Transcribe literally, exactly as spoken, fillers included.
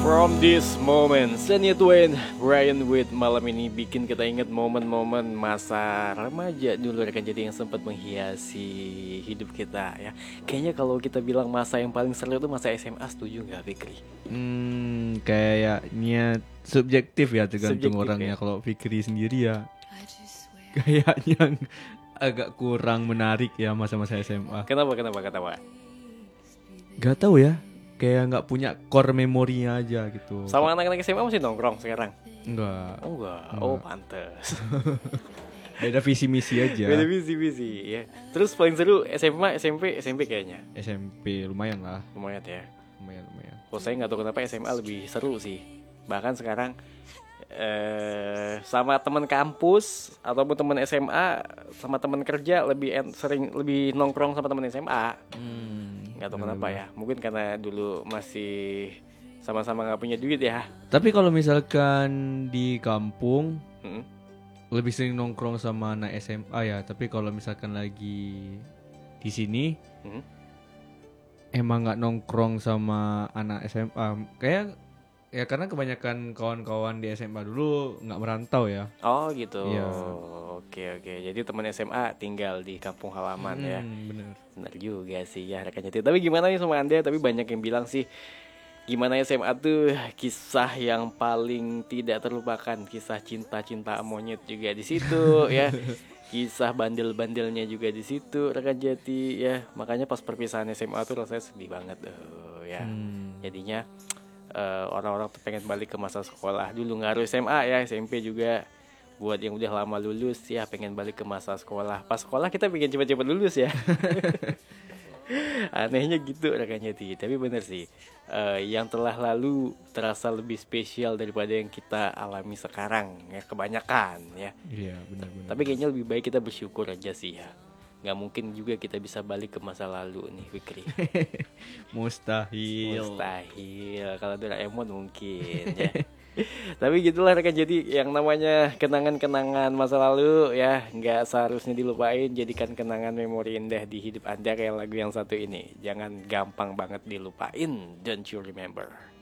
From this moment, Senia Twain, Brian with malam ini bikin kita ingat momen-momen masa remaja dulu rekan jadi yang sempat menghiasi hidup kita ya. Kayaknya kalau kita bilang masa yang paling seru itu masa S M A, setuju nggak Fikri? Hmm, kayaknya subjektif ya, tergantung Subjektif, orangnya. ya. Kalau Fikri sendiri ya kayaknya agak kurang menarik ya masa-masa S M A. Kenapa, kenapa, kenapa? Gak tahu ya, kayak nggak punya core memorinya aja gitu. Sama anak-anak S M A masih nongkrong sekarang? Enggak. Oh enggak, Enggak. oh pantes. Beda visi misi aja. Beda visi-visi ya. Terus paling seru S M A, S M P, S M P kayaknya. S M P lumayan lah, Lumayan ya. lumayan lumayan. Kalau saya nggak tahu kenapa S M A lebih seru sih. Bahkan sekarang eh, sama teman kampus ataupun teman S M A sama teman kerja lebih en- sering lebih nongkrong sama teman S M A. Hmm, Nggak tahu kenapa ya. Mungkin karena dulu masih sama-sama nggak punya duit ya. Tapi kalau misalkan di kampung Hmm. lebih sering nongkrong sama anak S M A ya. Tapi kalau misalkan lagi di sini Hmm. emang nggak nongkrong sama anak S M A. Kayak ya karena kebanyakan kawan-kawan di S M A dulu nggak merantau ya. Oh gitu. Iya. Oke oke. Jadi teman S M A tinggal di kampung halaman ya. Hmm, bener. Benar juga sih ya rekan Jati. Tapi gimana nih sama Anda? Tapi banyak yang bilang sih gimana S M A tuh kisah yang paling tidak terlupakan, kisah cinta-cinta monyet juga di situ ya. Kisah bandel-bandelnya juga di situ rekan Jati ya. Makanya pas perpisahan S M A tuh rasanya sedih banget tuh ya. Hmm. Jadinya eh, orang-orang tuh pengen balik ke masa sekolah dulu, nggak harus S M A ya, S M P juga. Buat yang udah lama lulus ya pengen balik ke masa sekolah. Pas sekolah kita pengen cepat-cepat lulus ya. Anehnya gitu rekan Jati. Tapi bener sih, eh, yang telah lalu terasa lebih spesial daripada yang kita alami sekarang ya, kebanyakan ya. Iya, benar-benar. Tapi kayaknya lebih baik kita bersyukur aja sih ya. Nggak mungkin juga kita bisa balik ke masa lalu nih Fikri. Mustahil. Mustahil. Kalau Doraemon mungkin ya. Tapi gitulah rekan, jadi yang namanya kenangan-kenangan masa lalu ya nggak seharusnya dilupain. Jadikan kenangan memori indah di hidup Anda kayak lagu yang satu ini. Jangan gampang banget dilupain. Don't you remember?